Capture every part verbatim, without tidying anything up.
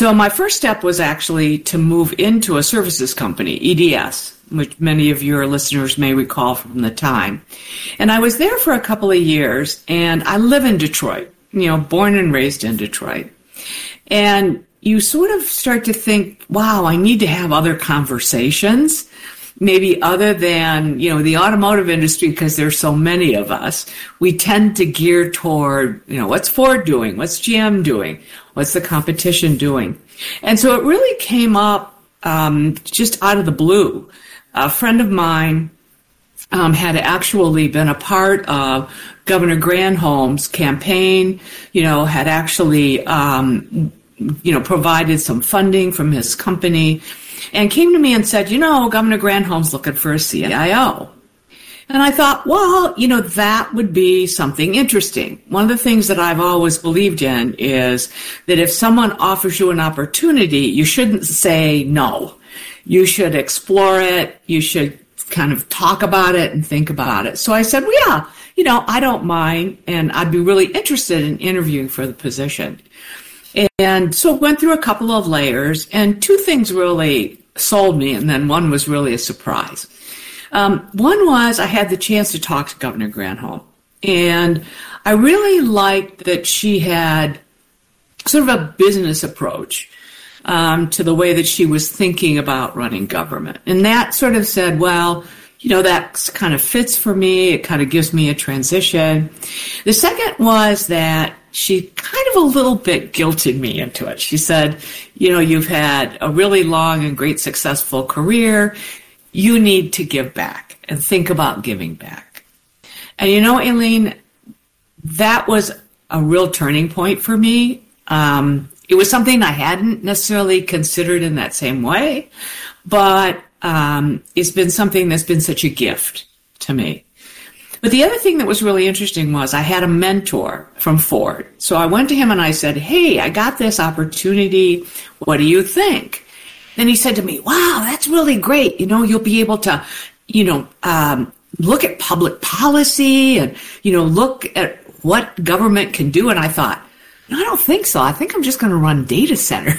So my first step was actually to move into a services company, E D S, which many of your listeners may recall from the time. And I was there for a couple of years, and I live in Detroit, you know, born and raised in Detroit. And you sort of start to think, wow, I need to have other conversations, maybe other than, you know, the automotive industry, because there's so many of us. We tend to gear toward, you know, what's Ford doing? What's G M doing? What's the competition doing? And so it really came up um, just out of the blue. A friend of mine um, had actually been a part of Governor Granholm's campaign, you know, had actually, um, you know, provided some funding from his company, and came to me and said, you know, Governor Granholm's looking for a C I O. And I thought, well, you know, that would be something interesting. One of the things that I've always believed in is that if someone offers you an opportunity, you shouldn't say no. You should explore it. You should kind of talk about it and think about it. So I said, well, yeah, you know, I don't mind, and I'd be really interested in interviewing for the position. And so went through a couple of layers, and two things really sold me, and then one was really a surprise. Um, one was I had the chance to talk to Governor Granholm, and I really liked that she had sort of a business approach um, to the way that she was thinking about running government. And that sort of said, well, you know, that kind of fits for me. It kind of gives me a transition. The second was that she kind of a little bit guilted me into it. She said, you know, you've had a really long and great successful career. You need to give back and think about giving back. And, you know, Aileen, that was a real turning point for me. Um, it was something I hadn't necessarily considered in that same way, but um, it's been something that's been such a gift to me. But the other thing that was really interesting was I had a mentor from Ford. So I went to him and I said, hey, I got this opportunity. What do you think? And he said to me, wow, that's really great. You know, you'll be able to, you know, um, look at public policy and, you know, look at what government can do. And I thought, no, I don't think so. I think I'm just going to run data center.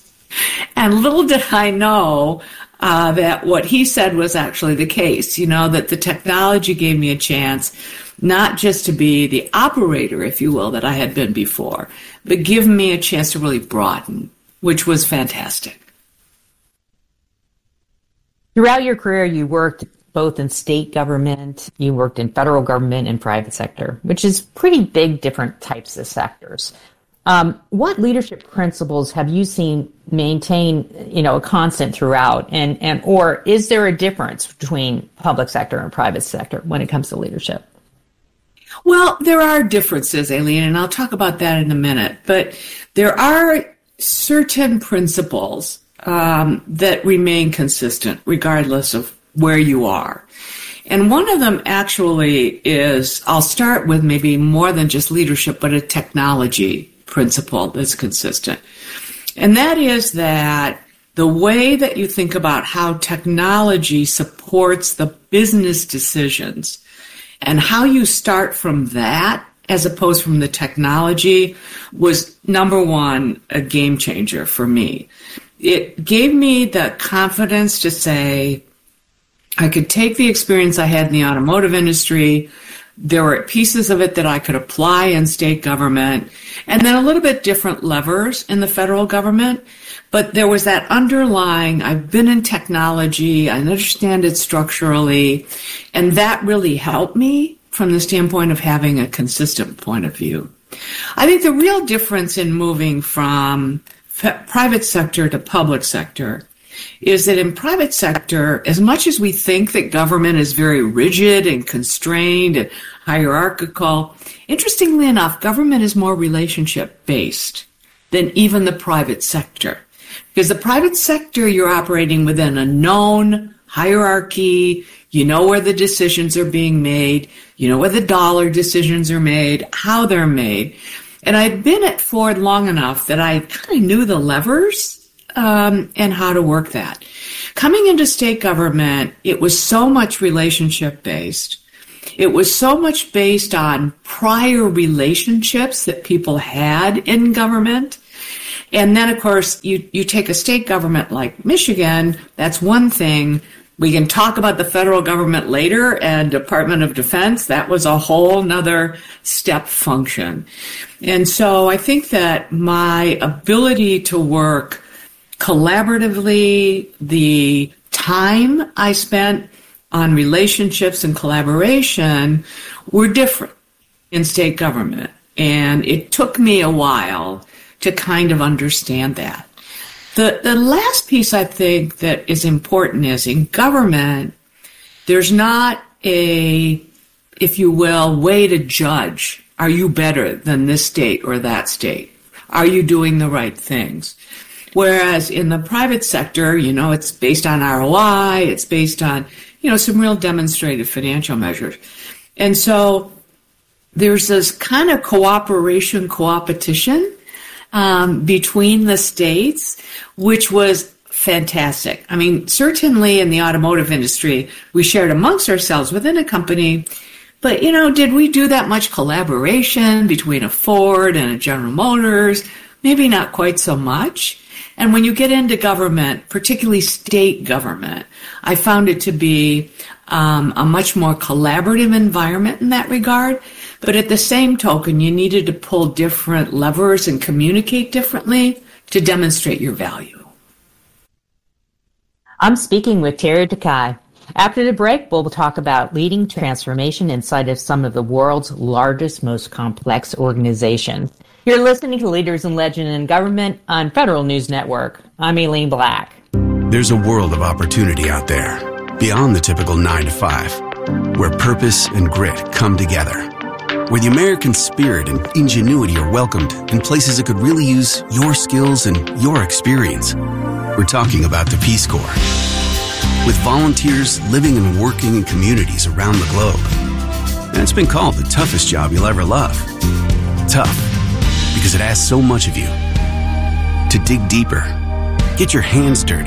And little did I know uh, that what he said was actually the case, you know, that the technology gave me a chance not just to be the operator, if you will, that I had been before, but give me a chance to really broaden, which was fantastic. Throughout your career, you worked both in state government, you worked in federal government and private sector, which is pretty big, different types of sectors. Um, what leadership principles have you seen maintain, you know, a constant throughout, and, and or is there a difference between public sector and private sector when it comes to leadership? Well, there are differences, Aileen, and I'll talk about that in a minute. But there are certain principles um, that remain consistent regardless of where you are. And one of them actually is, I'll start with maybe more than just leadership, but a technology principle that's consistent. And that is that the way that you think about how technology supports the business decisions and how you start from that as opposed from the technology was, number one, a game changer for me. It gave me the confidence to say I could take the experience I had in the automotive industry. There were pieces of it that I could apply in state government, and then a little bit different levers in the federal government. But there was that underlying, I've been in technology, I understand it structurally, and that really helped me from the standpoint of having a consistent point of view. I think the real difference in moving from f- private sector to public sector is that in private sector, as much as we think that government is very rigid and constrained and hierarchical, interestingly enough, government is more relationship-based than even the private sector. Because the private sector, you're operating within a known hierarchy. You know where the decisions are being made. You know where the dollar decisions are made, how they're made. And I'd been at Ford long enough that I kind of knew the levers Um, and how to work that. Coming into state government, it was so much relationship-based. It was so much based on prior relationships that people had in government. And then, of course, you, you take a state government like Michigan, that's one thing. We can talk about the federal government later and Department of Defense. That was a whole nother step function. And so I think that my ability to work collaboratively, the time I spent on relationships and collaboration were different in state government. And it took me a while to kind of understand that. The the last piece I think that is important is in government, there's not a, if you will, way to judge. Are you better than this state or that state? Are you doing the right things? Whereas in the private sector, you know, it's based on R O I, it's based on, you know, some real demonstrated financial measures. And so there's this kind of cooperation, coopetition um, between the states, which was fantastic. I mean, certainly in the automotive industry, we shared amongst ourselves within a company, but, you know, did we do that much collaboration between a Ford and a General Motors? Maybe not quite so much. And when you get into government, particularly state government, I found it to be um, a much more collaborative environment in that regard. But at the same token, you needed to pull different levers and communicate differently to demonstrate your value. I'm speaking with Terry Takai. After the break, we'll talk about leading transformation inside of some of the world's largest, most complex organizations. You're listening to Leaders in Legend in Government on Federal News Network. I'm Aileen Black. There's a world of opportunity out there, beyond the typical nine to five, where purpose and grit come together, where the American spirit and ingenuity are welcomed in places that could really use your skills and your experience. We're talking about the Peace Corps. With volunteers living and working in communities around the globe. And it's been called the toughest job you'll ever love. Tough, because it asks so much of you. To dig deeper, get your hands dirty,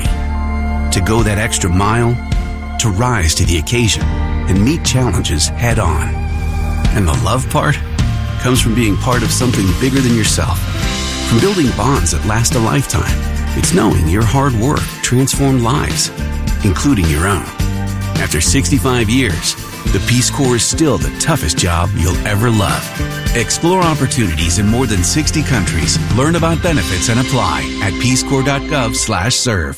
to go that extra mile, to rise to the occasion and meet challenges head on. And the love part comes from being part of something bigger than yourself. From building bonds that last a lifetime, it's knowing your hard work transformed lives, including your own. After sixty-five years, the Peace Corps is still the toughest job you'll ever love. Explore opportunities in more than sixty countries. Learn about benefits and apply at peacecorps.gov slash serve.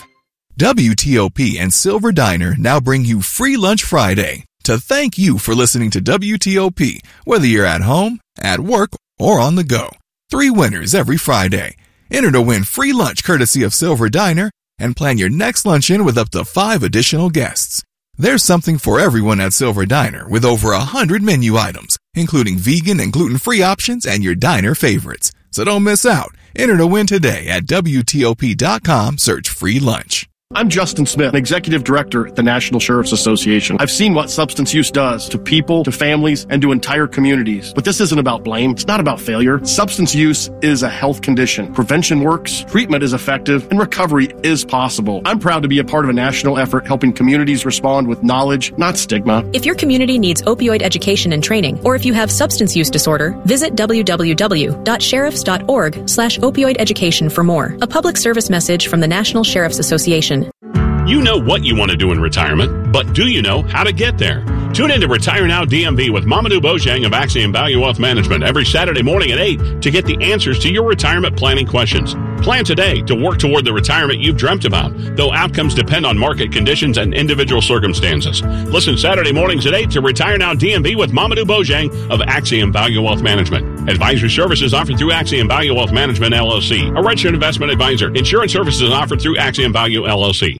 W T O P and Silver Diner now bring you Free Lunch Friday to thank you for listening to W T O P, whether you're at home, at work, or on the go. Three winners every Friday. Enter to win free lunch courtesy of Silver Diner and plan your next luncheon with up to five additional guests. There's something for everyone at Silver Diner with over a hundred menu items, including vegan and gluten-free options and your diner favorites. So don't miss out. Enter to win today at W T O P dot com. Search free lunch. I'm Justin Smith, Executive Director at the National Sheriff's Association. I've seen what substance use does to people, to families, and to entire communities. But this isn't about blame. It's not about failure. Substance use is a health condition. Prevention works, treatment is effective, and recovery is possible. I'm proud to be a part of a national effort helping communities respond with knowledge, not stigma. If your community needs opioid education and training, or if you have substance use disorder, visit w w w dot sheriffs dot org slash opioid education for more. A public service message from the National Sheriff's Association. You know what you want to do in retirement, but do you know how to get there? Tune in to Retire Now D M V with Mamadou Bojang of Axiom Value Wealth Management every Saturday morning at eight to get the answers to your retirement planning questions. Plan today to work toward the retirement you've dreamt about, though outcomes depend on market conditions and individual circumstances. Listen Saturday mornings at eight to Retire Now D M V with Mamadou Bojang of Axiom Value Wealth Management. Advisory services offered through Axiom Value Wealth Management, L L C, a registered investment advisor. Insurance services offered through Axiom Value, L L C.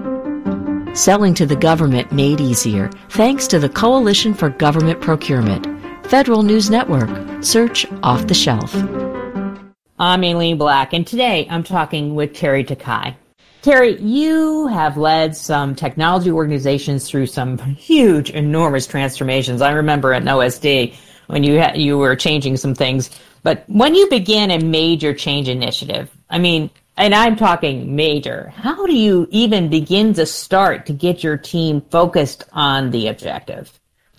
Selling to the government made easier thanks to the Coalition for Government Procurement. Federal News Network. Search Off the Shelf. I'm Aileen Black, and today I'm talking with Terry Takai. Terry, you have led some technology organizations through some huge, enormous transformations. I remember at O S D when you ha- you were changing some things. But when you began a major change initiative, I mean, and I'm talking major, how do you even begin to start to get your team focused on the objective?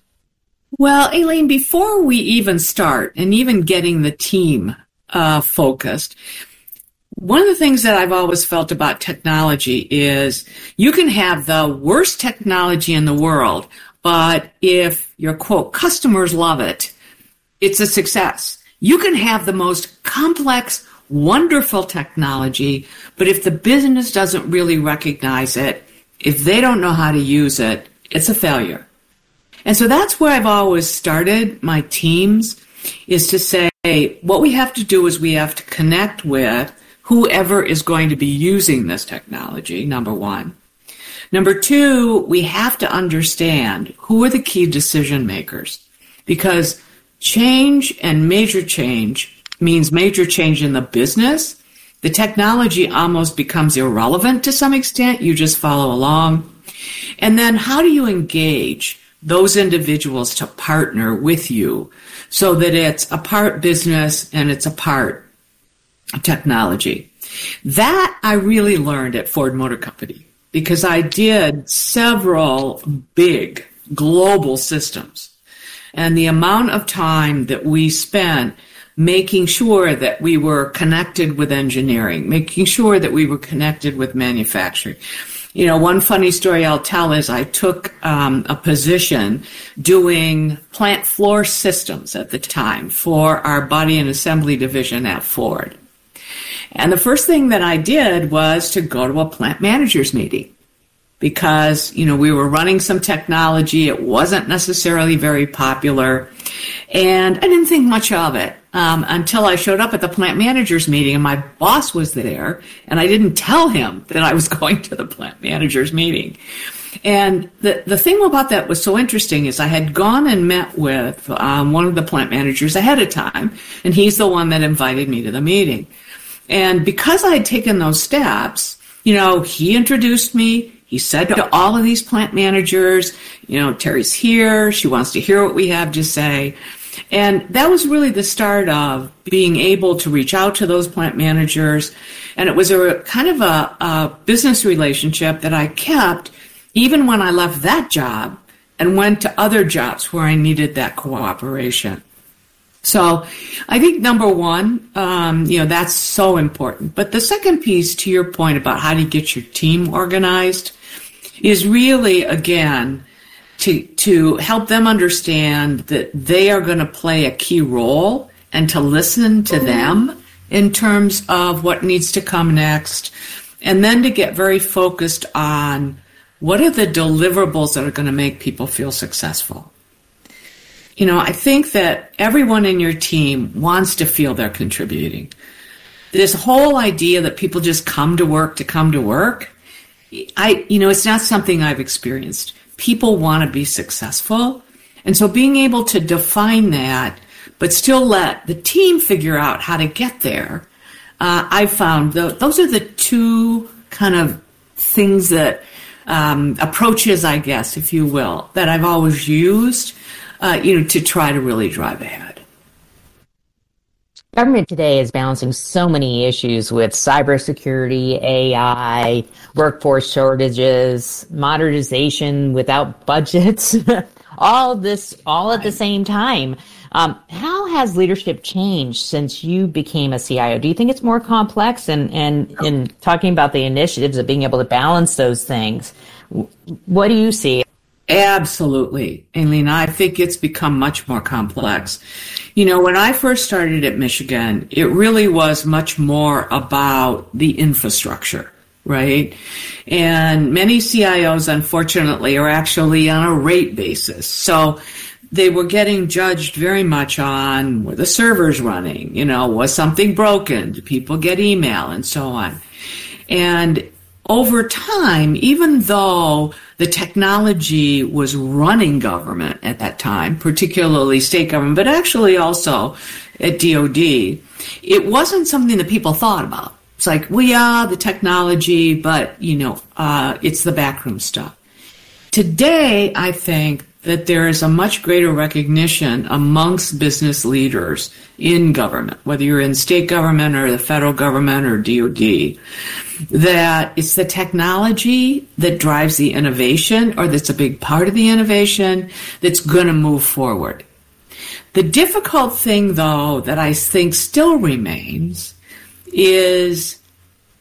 Well, Aileen, before we even start and even getting the team uh, focused, One of the things that I've always felt about technology is you can have the worst technology in the world, but if your, quote, customers love it, it's a success. You can have the most complex, wonderful technology, but if the business doesn't really recognize it, if they don't know how to use it, it's a failure. And so that's where I've always started my teams, is to say, what we have to do is we have to connect with whoever is going to be using this technology, number one. Number two, we have to understand who are the key decision makers, because change and major change means major change in the business. The technology almost becomes irrelevant to some extent. You just follow along. And then how do you engage those individuals to partner with you so that it's a part business and it's a part technology? That I really learned at Ford Motor Company, because I did several big global systems. And the amount of time that we spent making sure that we were connected with engineering, making sure that we were connected with manufacturing. You know, one funny story I'll tell is I took um, a position doing plant floor systems at the time for our body and assembly division at Ford. And the first thing that I did was to go to a plant managers meeting, because, you know, we were running some technology. It wasn't necessarily very popular. And I didn't think much of it um, until I showed up at the plant managers meeting and my boss was there, and I didn't tell him that I was going to the plant managers meeting. And the, the thing about that was so interesting is I had gone and met with um, one of the plant managers ahead of time, and he's the one that invited me to the meeting. And because I had taken those steps, you know, he introduced me. He said to all of these plant managers, you know, Terry's here. She wants to hear what we have to say. And that was really the start of being able to reach out to those plant managers. And it was a kind of a, a business relationship that I kept even when I left that job and went to other jobs where I needed that cooperation. So I think number one, um, you know, that's so important. But the second piece, to your point about how do you get your team organized, is really, again, to to help them understand that they are going to play a key role and to listen to them in terms of what needs to come next, and then to get very focused on what are the deliverables that are going to make people feel successful. You know, I think that everyone in your team wants to feel they're contributing. This whole idea that people just come to work to come to work, I, you know, it's not something I've experienced. People want to be successful. And so being able to define that, but still let the team figure out how to get there, uh, I've found the, those are the two kind of things that, um, approaches, I guess, if you will, that I've always used. Uh, you know, to try to really drive ahead. Government today is balancing so many issues with cybersecurity, A I, workforce shortages, modernization without budgets, all this, all at the same time. Um, how has leadership changed since you became a C I O? Do you think it's more complex? And, and in talking about the initiatives of being able to balance those things, what do you see? Absolutely, Aileen. I think it's become much more complex. You know, when I first started at Michigan, it really was much more about the infrastructure, right? And many C I Os, unfortunately, are actually on a rate basis. So they were getting judged very much on, were the servers running? You know, was something broken? Did people get email? And so on. And over time, even though the technology was running government at that time, particularly state government, but actually also at D O D, it wasn't something that people thought about. It's like, well, yeah, the technology, but, you know, uh, it's the backroom stuff. Today, I think that there is a much greater recognition amongst business leaders in government, whether you're in state government or the federal government or D O D, that it's the technology that drives the innovation, or that's a big part of the innovation, that's going to move forward. The difficult thing, though, that I think still remains is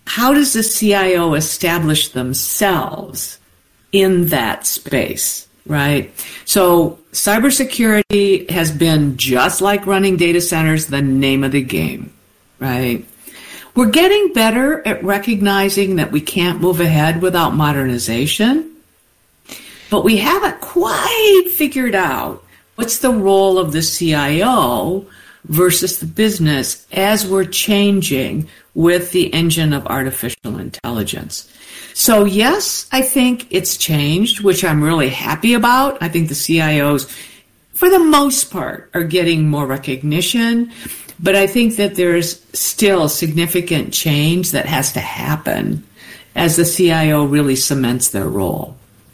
how does the C I O establish themselves in that space, right? So cybersecurity has been, just like running data centers, the name of the game, right? We're getting better at recognizing that we can't move ahead without modernization, but we haven't quite figured out what's the role of the C I O versus the business as we're changing with the engine of artificial intelligence. So yes, I think it's changed, which I'm really happy about. I think the C I Os, for the most part, are getting more recognition, but I think that there's still significant change that has to happen as the C I O really cements their role.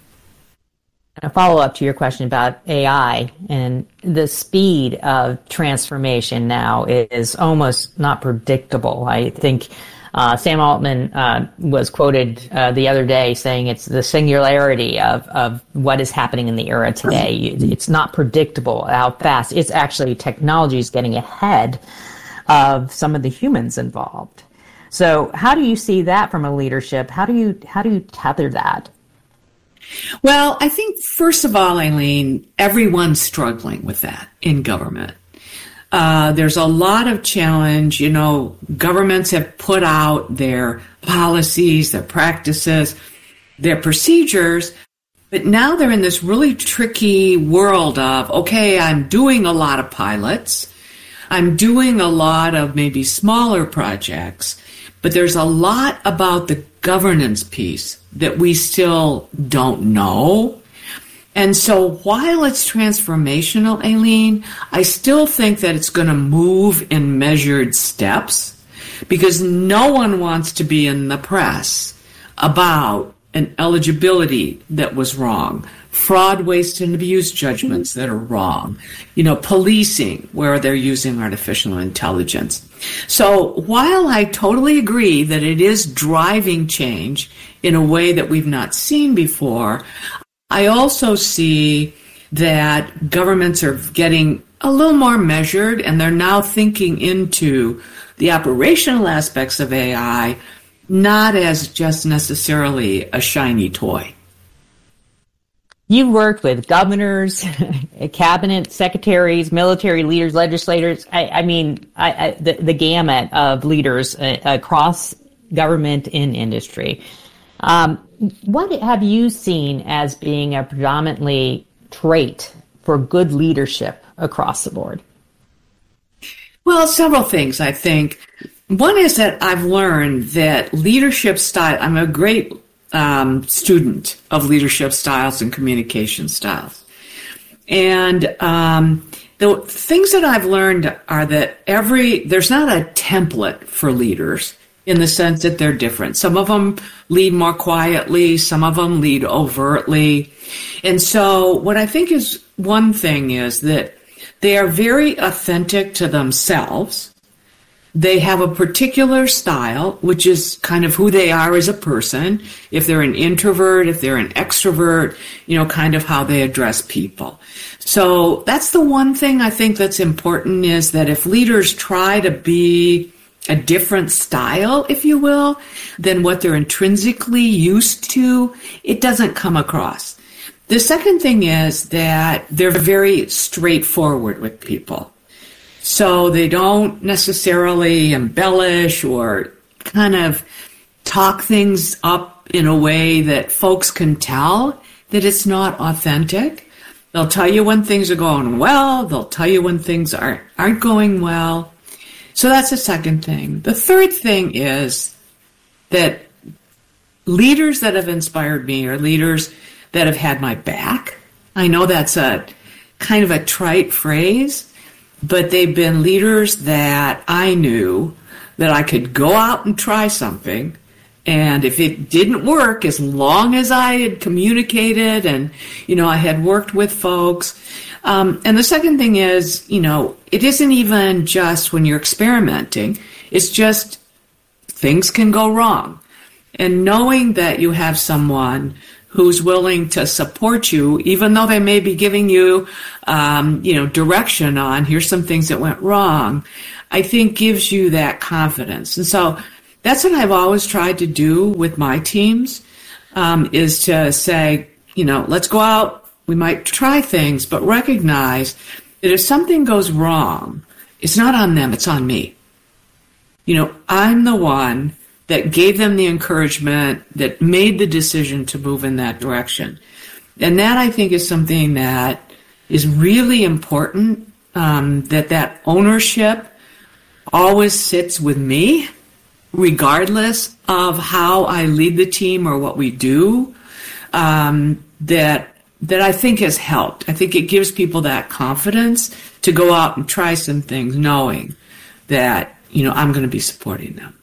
A follow-up to your question about A I, and the speed of transformation now is almost not predictable. I think uh, Sam Altman uh, was quoted uh, the other day saying it's the singularity of, of what is happening in the era today. It's not predictable how fast. It's actually technology is getting ahead of some of the humans involved. So how do you see that from a leadership? How do you how do you tether that? Well, I think, first of all, Eileen, everyone's struggling with that in government. Uh, there's a lot of challenge. You know, governments have put out their policies, their practices, their procedures, but now they're in this really tricky world of, okay, I'm doing a lot of pilots. I'm doing a lot of maybe smaller projects, but there's a lot about the governance piece that we still don't know. And so while it's transformational, Aileen, I still think that it's going to move in measured steps, because no one wants to be in the press about an eligibility that was wrong, fraud, waste, and abuse judgments that are wrong, you know, policing where they're using artificial intelligence. So while I totally agree that it is driving change in a way that we've not seen before, I also see that governments are getting a little more measured, and they're now thinking into the operational aspects of A I, not as just necessarily a shiny toy. You worked with governors, cabinet secretaries, military leaders, legislators. I, I mean, I, I, the, the gamut of leaders uh, across government and industry. Um, what have you seen as being a predominantly trait for good leadership across the board? Well, several things, I think. One is that I've learned that leadership style, I'm a great um, student of leadership styles and communication styles. And um, the things that I've learned are that every, there's not a template for leaders in the sense that they're different. Some of them lead more quietly, some of them lead overtly. And so what I think is one thing is that they are very authentic to themselves. They have a particular style, which is kind of who they are as a person. If they're an introvert, if they're an extrovert, you know, kind of how they address people. So that's the one thing I think that's important, is that if leaders try to be a different style, if you will, than what they're intrinsically used to, it doesn't come across. The second thing is that they're very straightforward with people. So they don't necessarily embellish or kind of talk things up in a way that folks can tell that it's not authentic. They'll tell you when things are going well. They'll tell you when things aren't, aren't going well. So that's the second thing. The third thing is that leaders that have inspired me are leaders that have had my back. I know that's a kind of a trite phrase, but they've been leaders that I knew that I could go out and try something, and if it didn't work, as long as I had communicated and, you know, I had worked with folks. Um, and the second thing is, you know, it isn't even just when you're experimenting. It's just things can go wrong. And knowing that you have someone who's willing to support you, even though they may be giving you, um, you know, direction on here's some things that went wrong, I think gives you that confidence. And so that's what I've always tried to do with my teams, um, is to say, you know, let's go out. We might try things, but recognize that if something goes wrong, it's not on them, it's on me. You know, I'm the one that gave them the encouragement, that made the decision to move in that direction. And that, I think, is something that is really important, um, that that ownership always sits with me, regardless of how I lead the team or what we do, um, that that I think has helped. I think it gives people that confidence to go out and try some things, knowing that, you know, I'm going to be supporting them.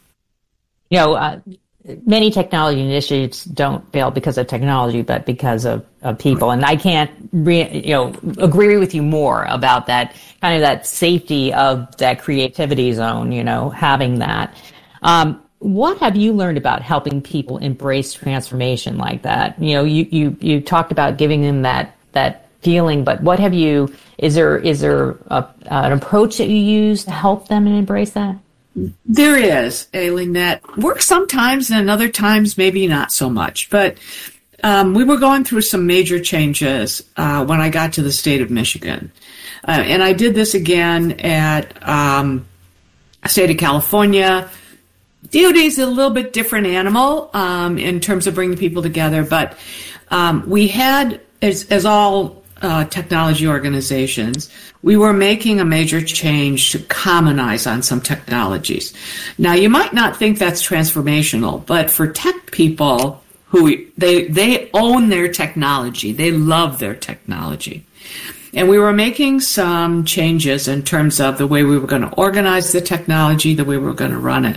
You know, uh, many technology initiatives don't fail because of technology, but because of, of people. And I can't, re, you know, agree with you more about that kind of that safety of that creativity zone. You know, having that. Um, what have you learned about helping people embrace transformation like that? You know, you you you talked about giving them that that feeling, but what have you? Is there is there a, an approach that you use to help them and embrace that? There is, Aileen, that works sometimes and other times maybe not so much. But um, we were going through some major changes uh, when I got to the state of Michigan. Uh, and I did this again at um, state of California. D O D is a little bit different animal um, in terms of bringing people together. But um, we had, as, as all Uh, technology organizations, we were making a major change to commonize on some technologies. Now, you might not think that's transformational, but for tech people who they they own their technology, they love their technology. And we were making some changes in terms of the way we were going to organize the technology, the way we were going to run it.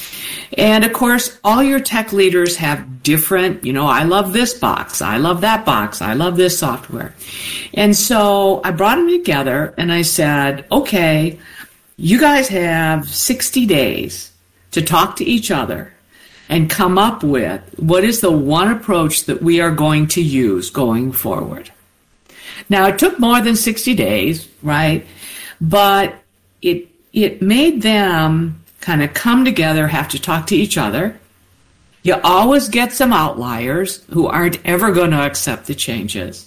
And of course, all your tech leaders have different, you know, I love this box, I love that box, I love this software. And so I brought them together and I said, okay, you guys have sixty days to talk to each other and come up with what is the one approach that we are going to use going forward. Now, it took more than sixty days, right? But it it made them kind of come together, have to talk to each other. You always get some outliers who aren't ever going to accept the changes.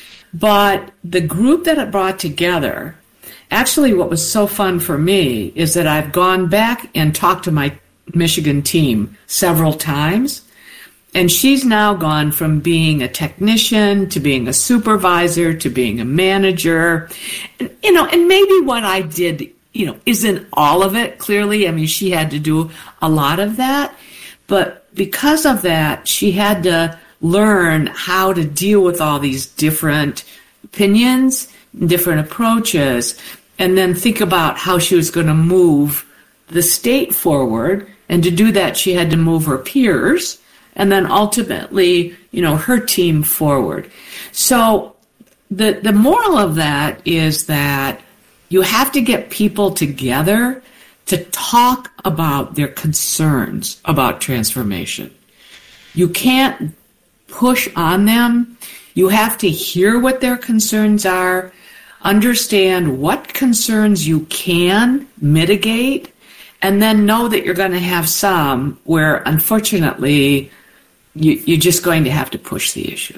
But the group that it brought together, actually what was so fun for me is that I've gone back and talked to my Michigan team several times. And she's now gone from being a technician to being a supervisor to being a manager. And, you know, and maybe what I did, you know, isn't all of it, clearly. I mean, she had to do a lot of that. But because of that, she had to learn how to deal with all these different opinions, different approaches, and then think about how she was going to move the state forward. And to do that, she had to move her peers and then ultimately, you know, her team forward. So the the moral of that is that you have to get people together to talk about their concerns about transformation. You can't push on them. You have to hear what their concerns are, understand what concerns you can mitigate, and then know that you're going to have some where, unfortunately, you, you're just going to have to push the issue.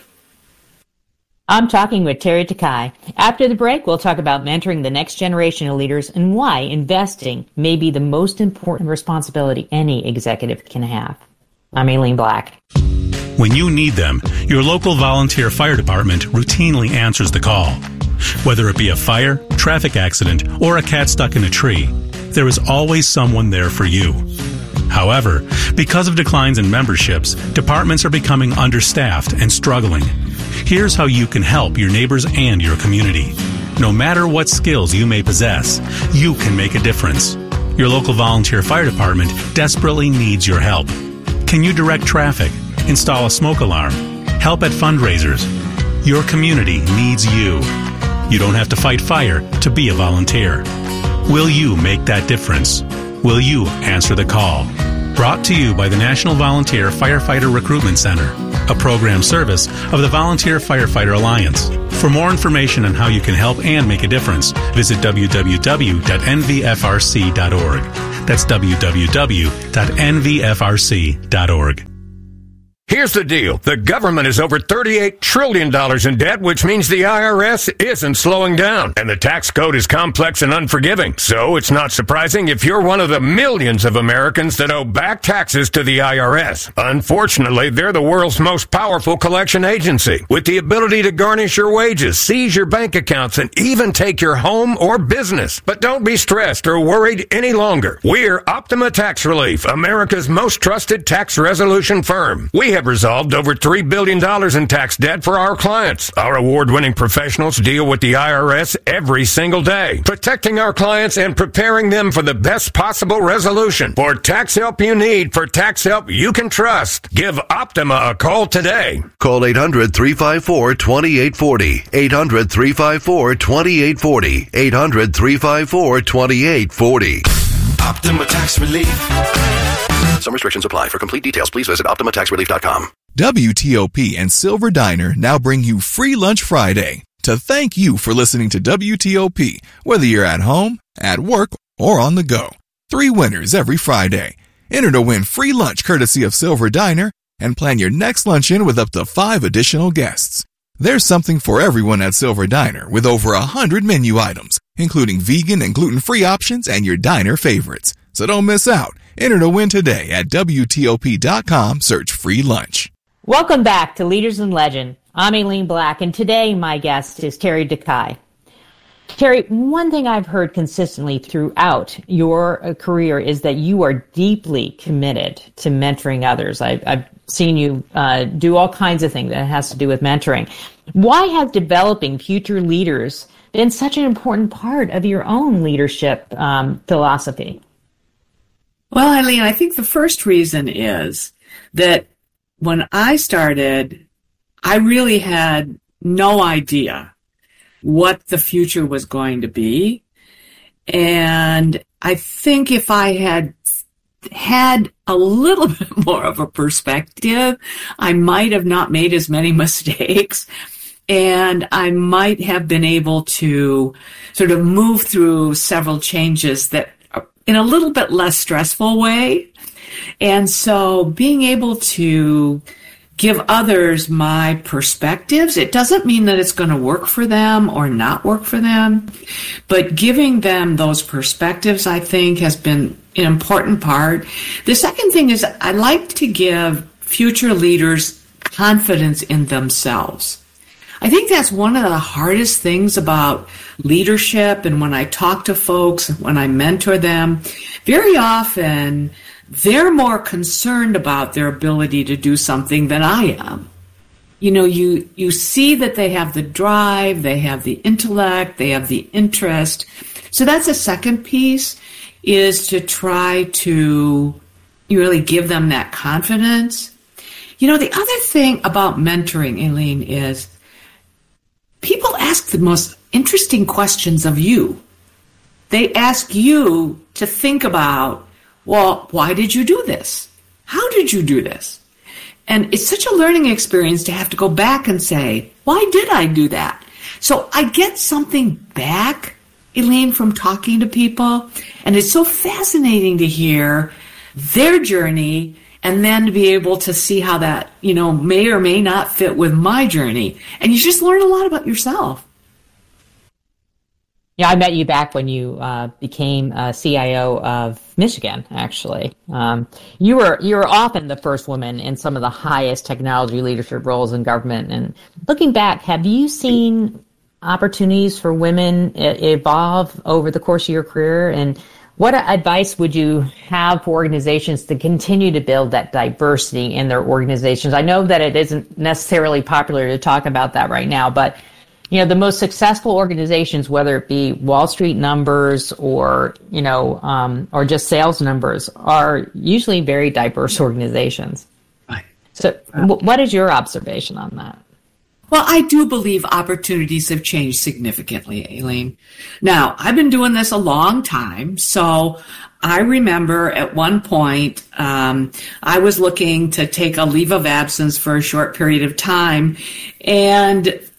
I'm talking with Terry Takai. After the break, we'll talk about mentoring the next generation of leaders and why investing may be the most important responsibility any executive can have. I'm Aileen Black. When you need them, your local volunteer fire department routinely answers the call. Whether it be a fire, traffic accident, or a cat stuck in a tree, there is always someone there for you. However, because of declines in memberships, departments are becoming understaffed and struggling. Here's how you can help your neighbors and your community. No matter what skills you may possess, you can make a difference. Your local volunteer fire department desperately needs your help. Can you direct traffic, install a smoke alarm, help at fundraisers? Your community needs you. You don't have to fight fire to be a volunteer. Will you make that difference? Will you answer the call? Brought to you by the National Volunteer Firefighter Recruitment Center, a program service of the Volunteer Firefighter Alliance. For more information on how you can help and make a difference, visit w w w dot n v f r c dot org. That's w w w dot n v f r c dot org. Here's the deal. The government is over thirty-eight trillion dollars in debt, which means the I R S isn't slowing down. And the tax code is complex and unforgiving. So it's not surprising if you're one of the millions of Americans that owe back taxes to the I R S. Unfortunately, they're the world's most powerful collection agency, with the ability to garnish your wages, seize your bank accounts, and even take your home or business. But don't be stressed or worried any longer. We're Optima Tax Relief, America's most trusted tax resolution firm. We have resolved over three billion dollars in tax debt for our clients. Our award-winning professionals deal with the I R S every single day, protecting our clients and preparing them for the best possible resolution. For tax help you need, for tax help you can trust, give Optima a call today. Call eight hundred, three five four, two eight four zero, eight hundred, three five four, two eight four zero, eight hundred, three five four, two eight four zero. Optima Tax Relief. Some restrictions apply. For complete details, please visit optima tax relief dot com. W T O P and Silver Diner now bring you Free Lunch Friday to thank you for listening to W T O P, whether you're at home, at work, or on the go. Three winners every Friday. Enter to win free lunch courtesy of Silver Diner and plan your next luncheon with up to five additional guests. There's something for everyone at Silver Diner with over a hundred menu items, including vegan and gluten-free options and your diner favorites. So don't miss out. Enter to win today at W T O P dot com. Search free lunch. Welcome back to Leaders in Legend. I'm Aileen Black, and today my guest is Terry Decay. Terry, one thing I've heard consistently throughout your career is that you are deeply committed to mentoring others. I've, I've seen you uh, do all kinds of things that has to do with mentoring. Why has developing future leaders been such an important part of your own leadership um, philosophy? Well, Eileen, I think the first reason is that when I started, I really had no idea what the future was going to be. And I think if I had had a little bit more of a perspective, I might have not made as many mistakes. And I might have been able to sort of move through several changes that in a little bit less stressful way. And so being able to give others my perspectives, it doesn't mean that it's going to work for them or not work for them, but giving them those perspectives, I think, has been an important part. The second thing is I like to give future leaders confidence in themselves. I think that's one of the hardest things about leadership, and when I talk to folks, when I mentor them, very often they're more concerned about their ability to do something than I am. You know, you, you see that they have the drive, they have the intellect, they have the interest. So that's a second piece, is to try to really give them that confidence. You know, the other thing about mentoring, Aileen, is people ask the most interesting questions of you. They ask you to think about, well, why did you do this? How did you do this? And it's such a learning experience to have to go back and say, why did I do that? So I get something back, Aileen, from talking to people. And it's so fascinating to hear their journey and then to be able to see how that, you know, may or may not fit with my journey. And you just learn a lot about yourself. Yeah, I met you back when you uh, became uh, C I O of Michigan, actually. Um, you were you were often the first woman in some of the highest technology leadership roles in government. And looking back, have you seen opportunities for women evolve over the course of your career? And what advice would you have for organizations to continue to build that diversity in their organizations? I know that it isn't necessarily popular to talk about that right now, but you know, the most successful organizations, whether it be Wall Street numbers or, you know, um, or just sales numbers, are usually very diverse organizations. Right. So w- what is your observation on that? Well, I do believe opportunities have changed significantly, Aileen. Now, I've been doing this a long time, so I remember at one point um, I was looking to take a leave of absence for a short period of time, and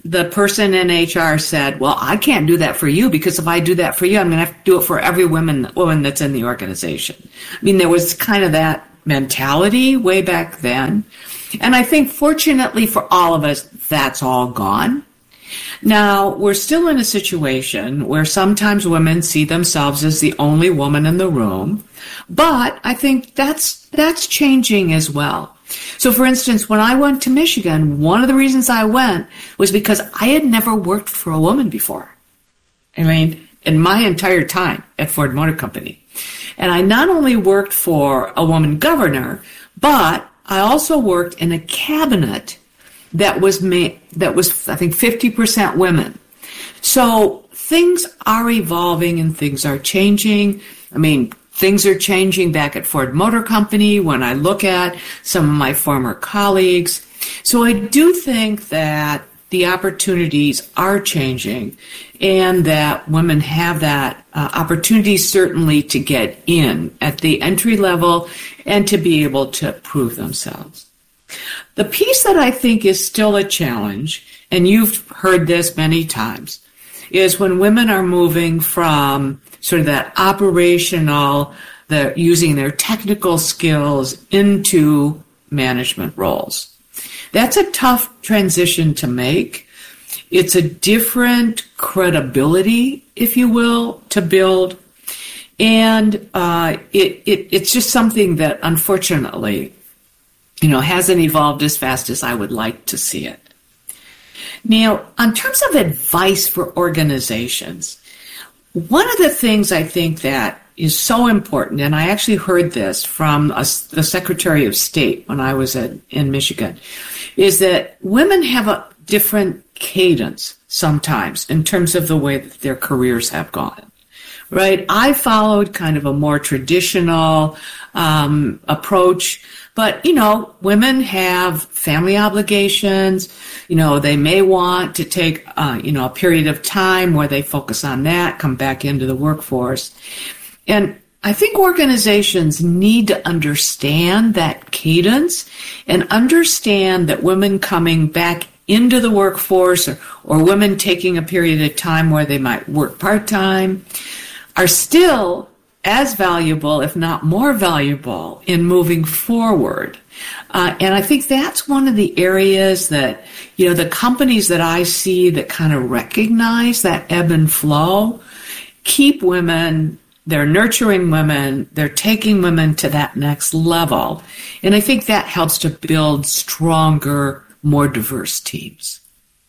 the person in H R said, well, I can't do that for you because if I do that for you, I'm going to have to do it for every woman, woman that's in the organization. I mean, there was kind of that mentality way back then. And I think fortunately for all of us, that's all gone. Now, we're still in a situation where sometimes women see themselves as the only woman in the room, but I think that's that's changing as well. So, for instance, when I went to Michigan, one of the reasons I went was because I had never worked for a woman before. I mean, in my entire time at Ford Motor Company. And I not only worked for a woman governor, but I also worked in a cabinet that was made, that was, I think, fifty percent women. So things are evolving and things are changing. I mean, things are changing back at Ford Motor Company when I look at some of my former colleagues. So I do think that the opportunities are changing and that women have that uh, opportunity certainly to get in at the entry level and to be able to prove themselves. The piece that I think is still a challenge, and you've heard this many times, is when women are moving from sort of that operational, the using their technical skills into management roles. That's a tough transition to make. It's a different credibility, if you will, to build. And uh, it, it it's just something that, unfortunately, you know, hasn't evolved as fast as I would like to see it. Now, in terms of advice for organizations, one of the things I think that is so important, and I actually heard this from a, the Secretary of State when I was at, in Michigan, is that women have a different cadence sometimes in terms of the way that their careers have gone, right? I followed kind of a more traditional um, approach. But, you know, women have family obligations. You know, they may want to take, uh, you know, a period of time where they focus on that, come back into the workforce. And I think organizations need to understand that cadence and understand that women coming back into the workforce or, or women taking a period of time where they might work part-time are still as valuable, if not more valuable, in moving forward. Uh, and I think that's one of the areas that, you know, the companies that I see that kind of recognize that ebb and flow, keep women, they're nurturing women, they're taking women to that next level. And I think that helps to build stronger, more diverse teams.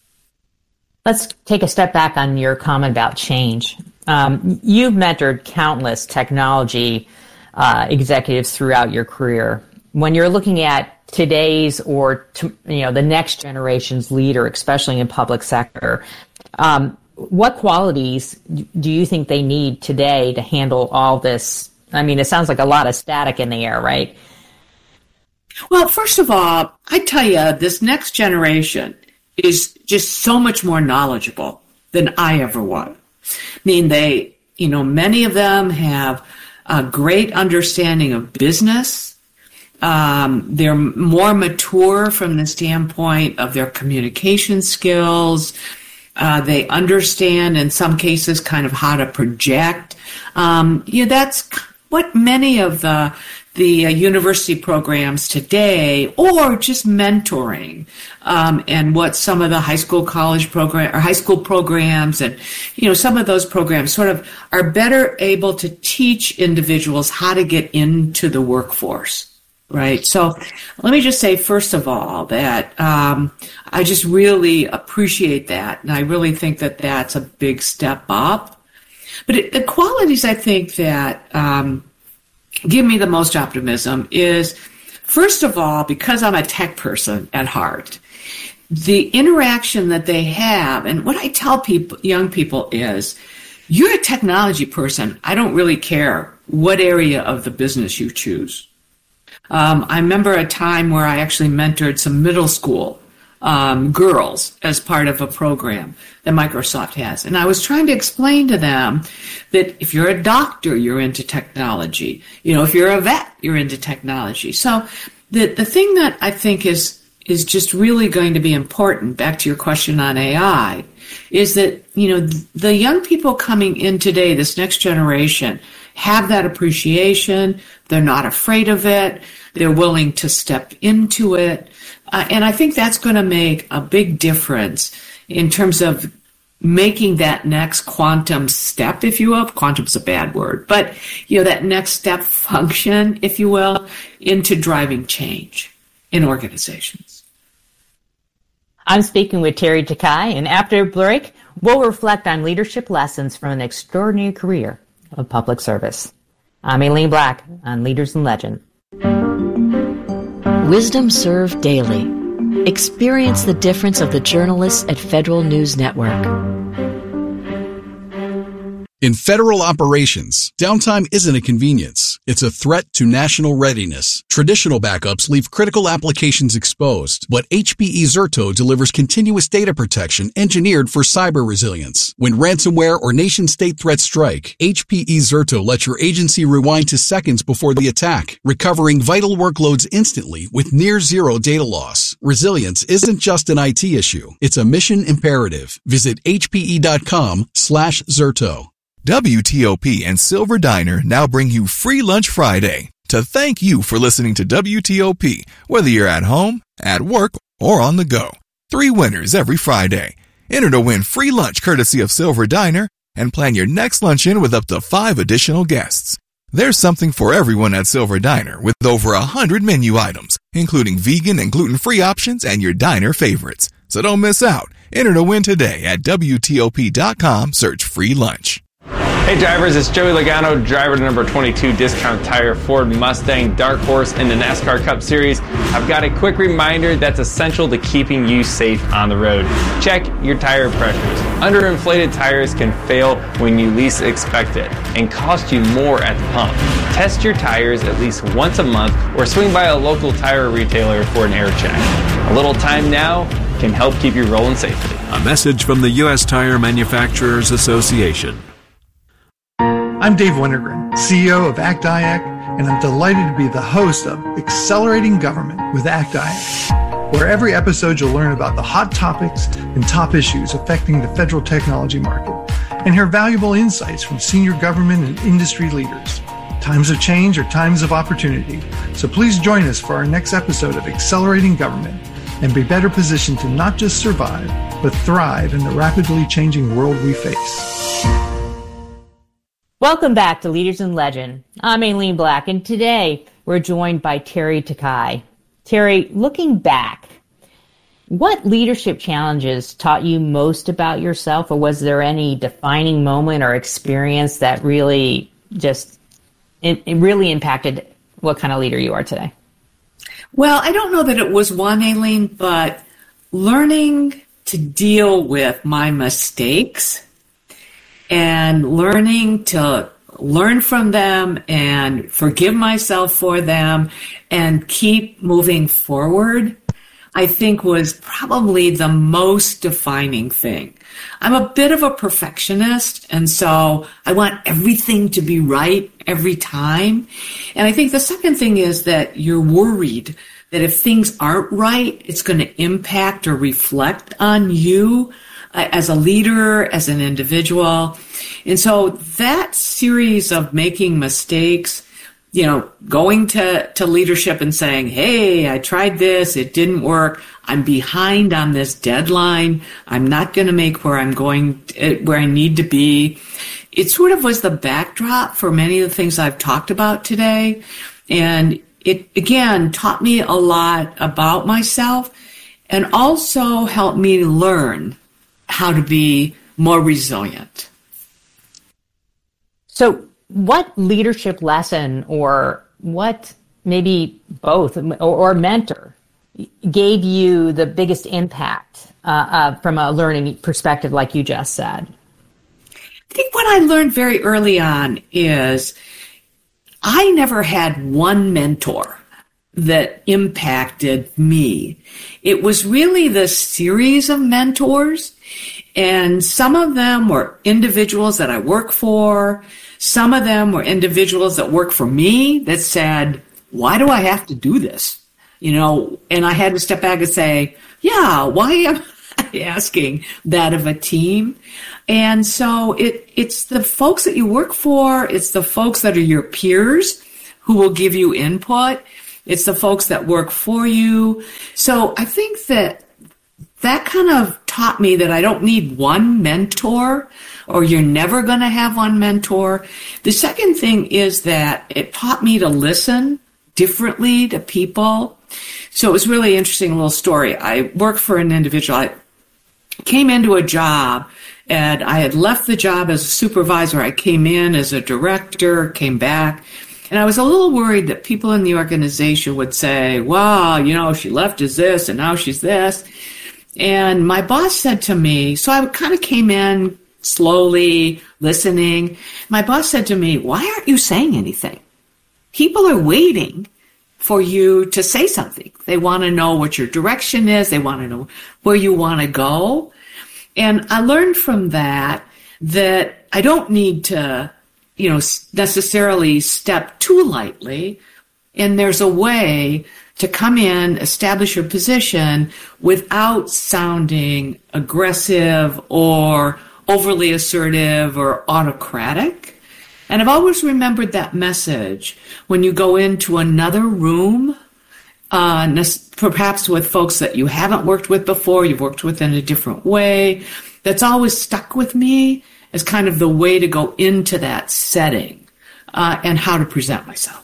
Let's take a step back on your comment about change. Um, you've mentored countless technology uh, executives throughout your career. When you're looking at today's or to, you know the next generation's leader, especially in public sector, um, what qualities do you think they need today to handle all this? I mean, it sounds like a lot of static in the air, right? Well, first of all, I tell you, this next generation is just so much more knowledgeable than I ever was. I mean, they, you know, many of them have a great understanding of business. Um, they're more mature from the standpoint of their communication skills. Uh, they understand, in some cases, kind of how to project. Um, yeah, that's what many of the the uh, university programs today, or just mentoring, um, and what some of the high school, college program, or high school programs, and you know, some of those programs sort of are better able to teach individuals how to get into the workforce. Right. So let me just say, first of all, that um, I just really appreciate that. And I really think that that's a big step up. But it, the qualities I think that um, give me the most optimism is, first of all, because I'm a tech person at heart, the interaction that they have. And what I tell people, young people is, you're a technology person. I don't really care what area of the business you choose. Um, I remember a time where I actually mentored some middle school um, girls as part of a program that Microsoft has. And I was trying to explain to them that if you're a doctor, you're into technology. You know, if you're a vet, you're into technology. So the, the thing that I think is is just really going to be important, back to your question on A I, is that, you know, the young people coming in today, this next generation, have that appreciation. They're not afraid of it. They're willing to step into it. Uh, and I think that's going to make a big difference in terms of making that next quantum step, if you will. Quantum's a bad word, but, you know, that next step function, if you will, into driving change in organizations. I'm speaking with Terry Takai, and after break, we'll reflect on leadership lessons from an extraordinary career of public service. I'm Aileen Black on Leaders in Legend. Wisdom served daily. Experience the difference of the journalists at Federal News Network. In federal operations, downtime isn't a convenience. It's a threat to national readiness. Traditional backups leave critical applications exposed, but H P E Zerto delivers continuous data protection engineered for cyber resilience. When ransomware or nation-state threats strike, H P E Zerto lets your agency rewind to seconds before the attack, recovering vital workloads instantly with near-zero data loss. Resilience isn't just an I T issue. It's a mission imperative. Visit hpe.com slash Zerto. W T O P and Silver Diner now bring you Free Lunch Friday to thank you for listening to W T O P, whether you're at home, at work, or on the go. Three winners every Friday. Enter to win free lunch courtesy of Silver Diner and plan your next luncheon with up to five additional guests. There's something for everyone at Silver Diner with over a hundred menu items, including vegan and gluten-free options and your diner favorites. So don't miss out. Enter to win today at W T O P dot com. Search free lunch. Hey drivers, it's Joey Logano, driver to number twenty-two Discount Tire Ford Mustang Dark Horse in the NASCAR Cup Series. I've got a quick reminder that's essential to keeping you safe on the road. Check your tire pressures. Underinflated tires can fail when you least expect it and cost you more at the pump. Test your tires at least once a month or swing by a local tire retailer for an air check. A little time now can help keep you rolling safely. A message from the U S Tire Manufacturers Association. I'm Dave Wintergren, C E O of ACT I A C, and I'm delighted to be the host of Accelerating Government with ACT I A C, where every episode you'll learn about the hot topics and top issues affecting the federal technology market and hear valuable insights from senior government and industry leaders. Times of change are times of opportunity, so please join us for our next episode of Accelerating Government and be better positioned to not just survive, but thrive in the rapidly changing world we face. Welcome back to Leaders in Legend. I'm Aileen Black, and today we're joined by Terry Takai. Terry, looking back, what leadership challenges taught you most about yourself, or was there any defining moment or experience that really just it, it really impacted what kind of leader you are today? Well, I don't know that it was one, Aileen, but learning to deal with my mistakes and learning to learn from them and forgive myself for them and keep moving forward, I think was probably the most defining thing. I'm a bit of a perfectionist, and so I want everything to be right every time. And I think the second thing is that you're worried that if things aren't right, it's going to impact or reflect on you as a leader, as an individual. And so that series of making mistakes, you know, going to, to leadership and saying, hey, I tried this, it didn't work, I'm behind on this deadline, I'm not going to make where I'm going, where I need to be. It sort of was the backdrop for many of the things I've talked about today. And it, again, taught me a lot about myself and also helped me learn how to be more resilient. So what leadership lesson or what maybe both or, or mentor gave you the biggest impact uh, uh, from a learning perspective, like you just said? I think what I learned very early on is I never had one mentor that impacted me. It was really the series of mentors, and some of them were individuals that I work for. Some of them were individuals that work for me that said, why do I have to do this? You know, and I had to step back and say, yeah, why am I asking that of a team? And so it it's the folks that you work for, it's the folks that are your peers who will give you input. It's the folks that work for you. So I think that that kind of taught me that I don't need one mentor, or you're never going to have one mentor. The second thing is that it taught me to listen differently to people. So it was really interesting, a little story. I worked for an individual. I came into a job, and I had left the job as a supervisor. I came in as a director, came back, and I was a little worried that people in the organization would say, wow, you know, she left as this, and now she's this. And my boss said to me, so I kind of came in slowly, listening. My boss said to me, why aren't you saying anything? People are waiting for you to say something. They want to know what your direction is. They want to know where you want to go. And I learned from that that I don't need to, you know, necessarily step too lightly. And there's a way to come in, establish your position without sounding aggressive or overly assertive or autocratic. And I've always remembered that message when you go into another room, uh, perhaps with folks that you haven't worked with before, you've worked with in a different way. That's always stuck with me as kind of the way to go into that setting uh, and how to present myself.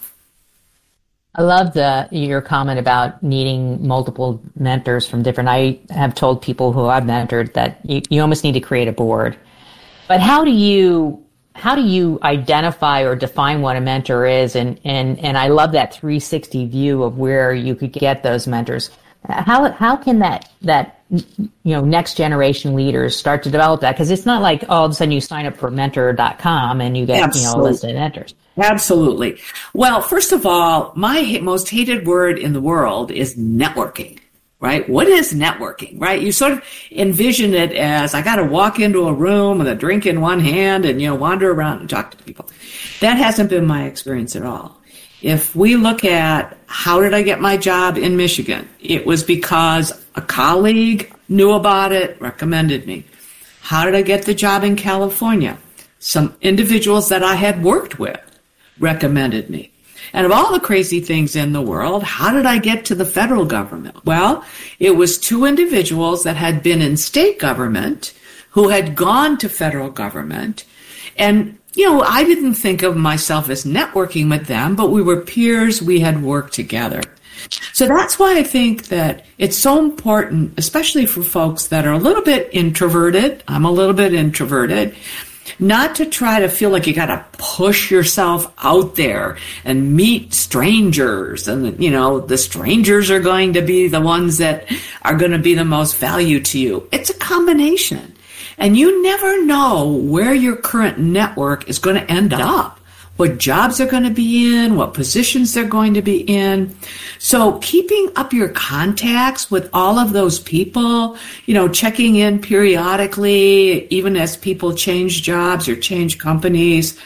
I love the your comment about needing multiple mentors from different. I have told people who I've mentored that you, you almost need to create a board. But how do you how do you identify or define what a mentor is? And and and I love that three sixty view of where you could get those mentors. How how can that that you know next generation leaders start to develop that? Because it's not like all of a sudden you sign up for mentor dot com and you get Absolutely. you know a list of mentors. Absolutely. Well, first of all, my most hated word in the world is networking, right? What is networking, right? You sort of envision it as I got to walk into a room with a drink in one hand and, you know, wander around and talk to people. That hasn't been my experience at all. If we look at how did I get my job in Michigan, it was because a colleague knew about it, recommended me. How did I get the job in California? Some individuals that I had worked with recommended me. And of all the crazy things in the world, how did I get to the federal government? Well, it was two individuals that had been in state government who had gone to federal government. And, you know, I didn't think of myself as networking with them, but we were peers. We had worked together. So that's why I think that it's so important, especially for folks that are a little bit introverted. I'm a little bit introverted. Not to try to feel like you got to push yourself out there and meet strangers. And, you know, the strangers are going to be the ones that are going to be the most value to you. It's a combination. And you never know where your current network is going to end up, what jobs they're going to be in, what positions they're going to be in. So keeping up your contacts with all of those people, you know, checking in periodically, even as people change jobs or change companies,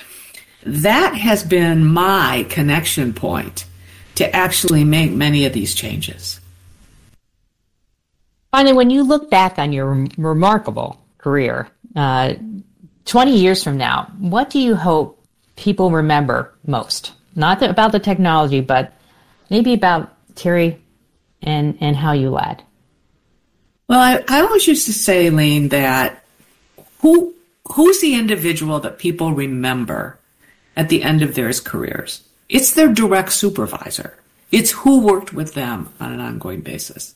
that has been my connection point to actually make many of these changes. Finally, when you look back on your remarkable career, uh, twenty years from now, what do you hope people remember most? Not the, about the technology, but maybe about Terry and, and how you led. Well, I, I always used to say, Lane, that who who's the individual that people remember at the end of their careers? It's their direct supervisor. It's who worked with them on an ongoing basis.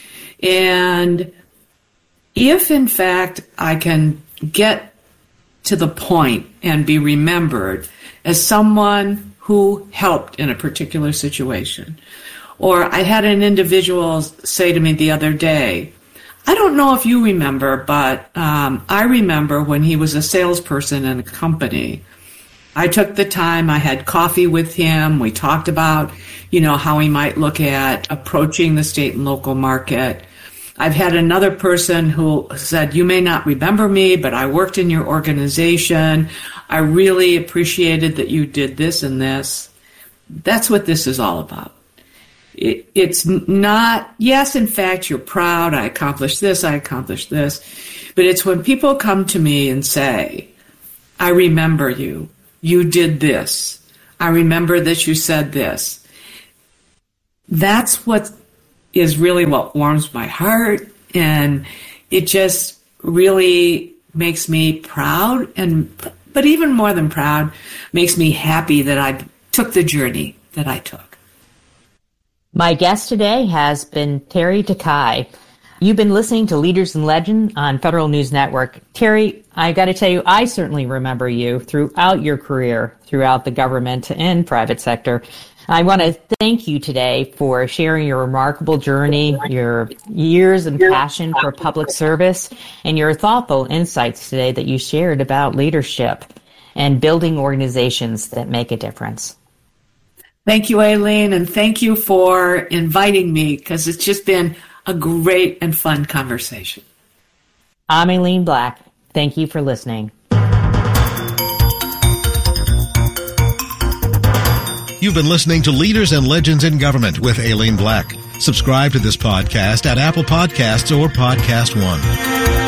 And if, in fact, I can get to the point and be remembered as someone who helped in a particular situation. Or I had an individual say to me the other day, I don't know if you remember, but um, I remember when he was a salesperson in a company. I took the time, I had coffee with him, we talked about, you know, how he might look at approaching the state and local market. I've had another person who said, you may not remember me, but I worked in your organization. I really appreciated that you did this and this. That's what this is all about. it, it's not, yes, in fact, you're proud, I accomplished this, I accomplished this, but it's when people come to me and say, I remember you, you did this, I remember that you said this. That's what is really what warms my heart, and it just really makes me proud, and but even more than proud, makes me happy that I took the journey that I took. My guest today has been Terry Takai. You've been listening to Leaders and Legends on Federal News Network. Terry, I got to tell you, I certainly remember you throughout your career, throughout the government and private sector. I want to thank you today for sharing your remarkable journey, your years and passion for public service, and your thoughtful insights today that you shared about leadership and building organizations that make a difference. Thank you, Aileen, and thank you for inviting me, because it's just been a great and fun conversation. I'm Aileen Black. Thank you for listening. You've been listening to Leaders and Legends in Government with Aileen Black. Subscribe to this podcast at Apple Podcasts or Podcast One.